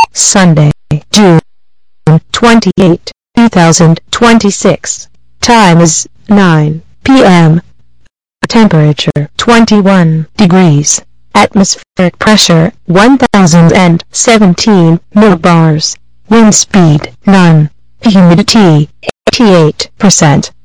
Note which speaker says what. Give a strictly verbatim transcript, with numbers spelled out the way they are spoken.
Speaker 1: Sunday, June twenty-eighth, two thousand twenty-six. Time is nine p m Temperature twenty-one degrees. Atmospheric pressure one thousand seventeen millibars. Wind speed nine. Humidity eighty-eight percent.